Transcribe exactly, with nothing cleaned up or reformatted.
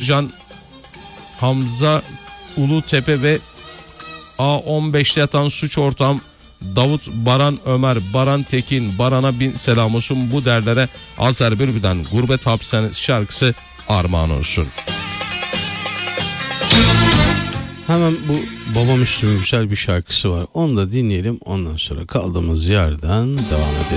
Özcan, Hamza Ulutepe ve A on beşte yatan suç ortağım Davut, Baran Ömer, Baran Tekin, Baran'a bin selam olsun. Bu derlere Azer Bülbül'den Gurbet Hapishanesi şarkısı armağan olsun. Hemen bu Baba Müslüm'ün güzel bir şarkısı var. Onu da dinleyelim. Ondan sonra kaldığımız yerden devam edelim.